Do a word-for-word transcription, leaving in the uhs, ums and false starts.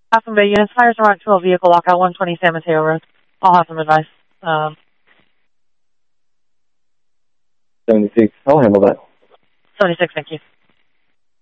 Half Bay units, fires around to a vehicle, lockout one twenty San Mateo Road. I'll have some advice. Um, seventy-six, I'll handle that. seventy-six, thank you.